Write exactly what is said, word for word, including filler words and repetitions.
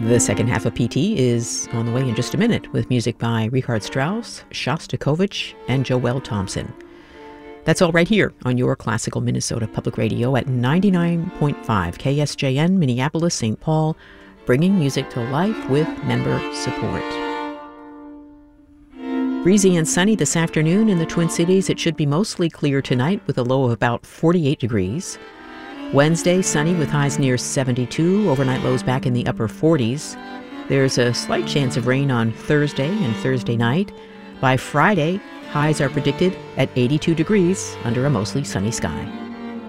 The second half of P T is on the way in just a minute with music by Richard Strauss, Shostakovich, and Joel Thompson. That's all right here on your Classical Minnesota Public Radio at ninety-nine point five K S J N, Minneapolis, Saint Paul, bringing music to life with member support. Breezy and sunny this afternoon in the Twin Cities. It should be mostly clear tonight with a low of about forty-eight degrees. Wednesday, sunny with highs near seventy-two, overnight lows back in the upper forties. There's a slight chance of rain on Thursday and Thursday night. By Friday, highs are predicted at eighty-two degrees under a mostly sunny sky.